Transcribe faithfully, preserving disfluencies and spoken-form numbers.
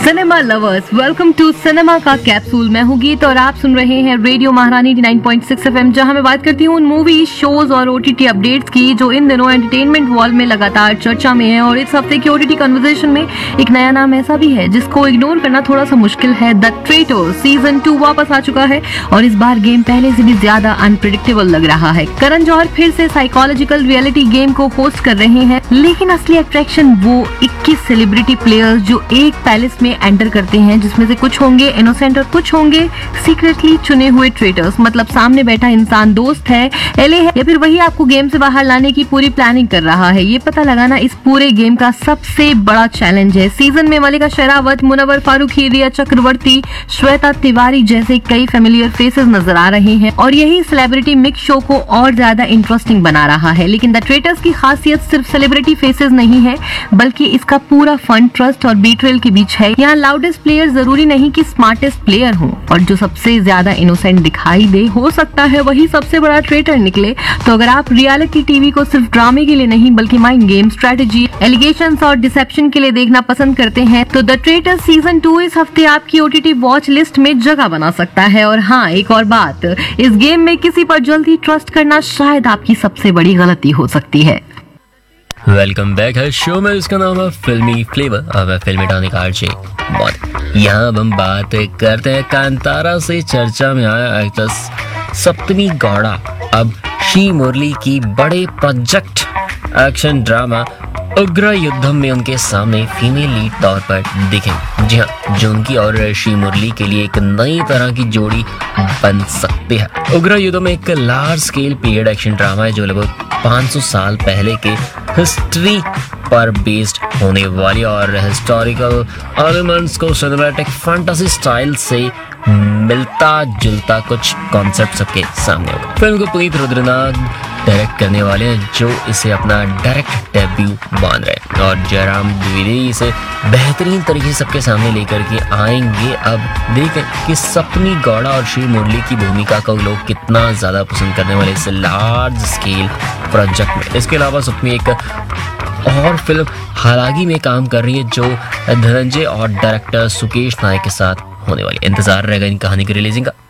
Cinema lovers, welcome to cinema का capsule. मैं हूँ गीत और आप सुन रहे हैं रेडियो महारानी नाइंटी पॉइंट सिक्स एफएम, जहां मैं बात करती हूँ उन मूवी, शोज और ओटीटी अपडेट्स की जो इन दिनों एंटरटेनमेंट वॉल में लगातार चर्चा में है। और इस हफ्ते की ओटीटी कन्वर्सेशन में एक नया नाम ऐसा भी है जिसको इग्नोर करना थोड़ा सा मुश्किल है। द ट्रेटर सीजन टू वापस आ चुका है और इस बार गेम पहले से भी ज्यादा अनप्रिडिक्टेबल लग रहा है। करण जौहर फिर से साइकोलॉजिकल रियलिटी गेम को होस्ट कर रहे हैं, लेकिन असली अट्रैक्शन वो इक्कीस सेलिब्रिटी प्लेयर्स जो एक पैलेस में एंटर करते हैं, जिसमें से कुछ होंगे इनोसेंट और कुछ होंगे सीक्रेटली चुने हुए ट्रेटर्स। मतलब सामने बैठा इंसान दोस्त है, एले है, या फिर वही आपको गेम से बाहर लाने की पूरी प्लानिंग कर रहा है। ये पता लगाना इस पूरे गेम का सबसे बड़ा चैलेंज है। सीजन में मलिका शेरावत, मुनव्वर फारूकी, रिया चक्रवर्ती, श्वेता तिवारी जैसे कई फेमिलियर फेसेस नजर आ रहे हैं और यही सेलिब्रिटी मिक्स शो को और ज्यादा इंटरेस्टिंग बना रहा है। लेकिन द ट्रेटर्स की खासियत सिर्फ सेलिब्रिटी फेसेस नहीं है, बल्कि इसका पूरा फन, ट्रस्ट और बीट्रेल के बीच है। यहाँ लाउडेस्ट प्लेयर जरूरी नहीं कि स्मार्टेस्ट प्लेयर हो, और जो सबसे ज्यादा इनोसेंट दिखाई दे हो सकता है वही सबसे बड़ा ट्रेटर निकले। तो अगर आप रियलिटी टीवी को सिर्फ ड्रामे के लिए नहीं बल्कि माइंड गेम, स्ट्रेटेजी, एलिगेशंस और डिसेप्शन के लिए देखना पसंद करते हैं तो द ट्रेटर सीजन टू इस हफ्ते आपकी ओटीटी वॉच लिस्ट में जगह बना सकता है। और हाँ, एक और बात, इस गेम में किसी पर जल्दी ट्रस्ट करना शायद आपकी सबसे बड़ी गलती हो सकती है। वेलकम बैक है शो में, इसका नाम है फिल्मी फ्लेवर और मैं फिल्मी डाने का आरजे बहुत। यहाँ अब हम बात करते हैं कांतारा से चर्चा में आया एक्ट्रेस सप्तमी गौड़ा अब श्री मुरली की बड़े प्रोजेक्ट एक्शन ड्रामा उग्र युद्धम में उनके सामने फीमेल लीड तौर पर दिखेंगे। जी हाँ, जो उनकी और श्री मुरली के लिए एक नई तरह की जोड़ी बन सकती है। उग्र युद्धम एक large scale period action drama है जो लगभग पाँच सौ साल पहले के हिस्ट्री पर बेस्ड होने वाली और हिस्टोरिकल एलिमेंट्स को सिनेमैटिक फैंटेसी स्टाइल से मिलता जुलता कुछ कॉन्सेप्ट सबके सामने होगा। फिल्म को पुनीत रुद्रनाथ डायरेक्ट करने वाले हैं, जो इसे अपना डायरेक्ट डेब्यू मान रहे हैं, और जयराम द्विवेदी इसे बेहतरीन तरीके से सबके सामने लेकर के आएंगे। अब देखें कि सप्तमी गौड़ा और श्री मुरली की भूमिका को लोग कितना ज्यादा पसंद करने वाले इस लार्ज स्केल प्रोजेक्ट में। इसके अलावा सप्तमी एक और फिल्म हालागी में काम कर रही है जो धनंजय और डायरेक्टर सुकेश नायक के साथ होने वाली। इंतजार रहेगा इन कहानी की रिलीजिंग का।